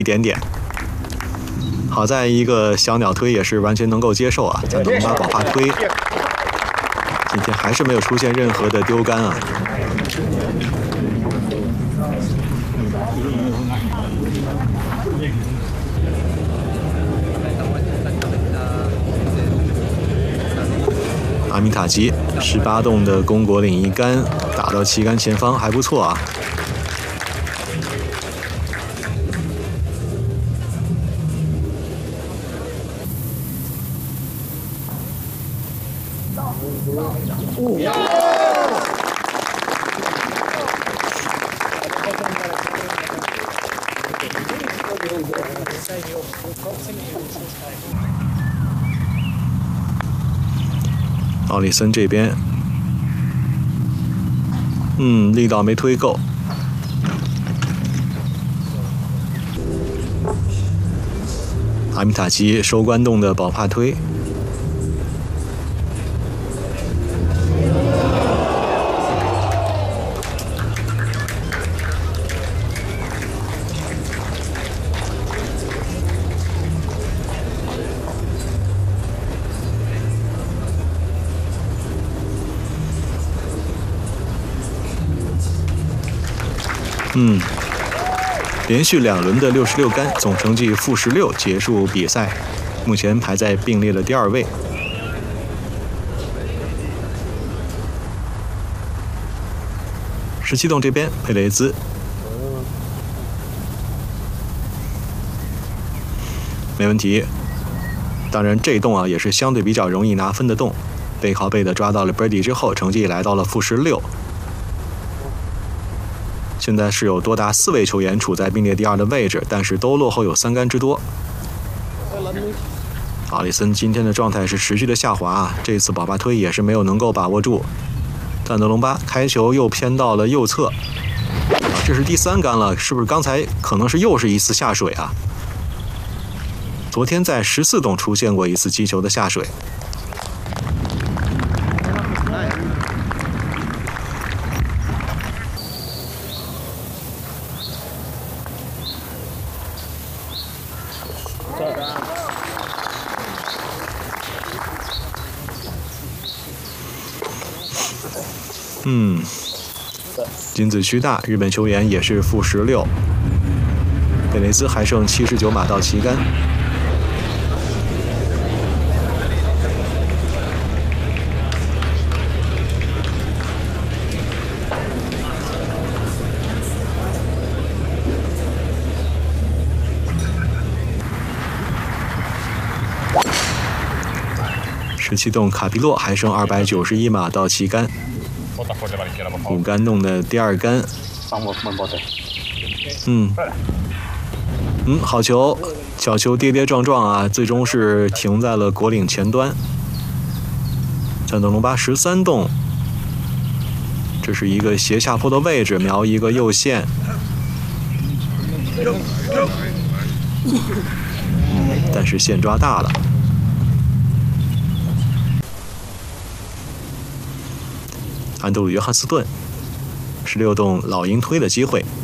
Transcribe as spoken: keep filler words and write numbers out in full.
一点点。好在一个小鸟推也是完全能够接受啊，赞德龙巴宝帕推，今天还是没有出现任何的丢杆啊。阿米塔吉十八洞的公国领一杆打到旗杆前方，还不错啊。奥里森这边，嗯，力道没推够。阿米塔吉收关洞的宝帕推。嗯，连续两轮的六十六杆，总成绩负十六结束比赛，目前排在并列的第二位。十七洞这边，佩雷兹，没问题。当然，这洞啊也是相对比较容易拿分的洞，背靠背的抓到了 birdie 之后，成绩来到了负十六。现在是有多达四位球员处在并列第二的位置，但是都落后有三杆之多。阿里森今天的状态是持续的下滑啊，这次宝帕推也是没有能够把握住。赞德龙巴开球又偏到了右侧，啊，这是第三杆了，是不是刚才可能是又是一次下水啊？昨天在十四洞出现过一次击球的下水。嗯，金子区大，日本球员也是负十六，贝雷兹还剩七十九码到旗杆。十七洞卡皮洛还剩二百九十一码到旗杆。五杆洞的第二杆，嗯嗯，好球，小球跌跌撞撞啊，最终是停在了果岭前端。赞德龙巴十三洞，这是一个斜下坡的位置，瞄一个右线，但是线抓大了。安德鲁·约翰斯顿，十六洞老鹰推的机会。